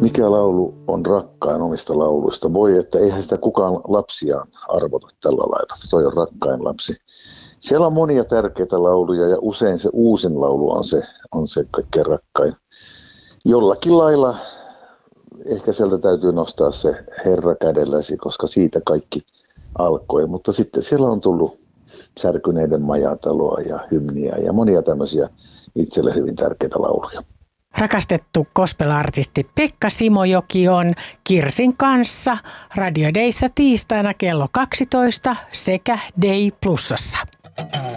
Mikä laulu on rakkain omista lauluista? Voi, että eihän sitä kukaan lapsiaan arvota tällä lailla. Toi on rakkain lapsi. Siellä on monia tärkeitä lauluja ja usein se uusin laulu on se kaikkein rakkain. Jollakin lailla ehkä sieltä täytyy nostaa se Herra kädelläsi, koska siitä kaikki alkoi. Mutta sitten siellä on tullut Särkyneiden majataloa ja hymniä ja monia tämmöisiä itselle hyvin tärkeitä lauluja. Rakastettu gospel-artisti Pekka Simojoki on Kirsin kanssa Radio Dayssa tiistaina kello 12 sekä Day Plusassa.